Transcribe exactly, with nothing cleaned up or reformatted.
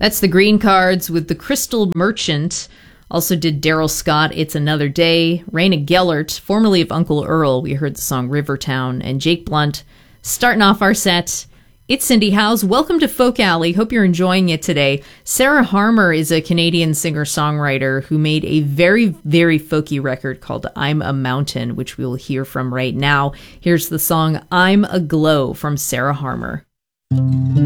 That's the Green Cards with The Crystal Merchant. Also did Daryl Scott, It's Another Day. Raina Gellert, formerly of Uncle Earl, we heard the song Rivertown. And Jake Blunt, starting off our set. It's Cindy Howes. Welcome to Folk Alley. Hope you're enjoying it today. Sarah Harmer is a Canadian singer-songwriter who made a very, very folky record called I'm a Mountain, which we'll hear from right now. Here's the song I'm Aglow from Sarah Harmer.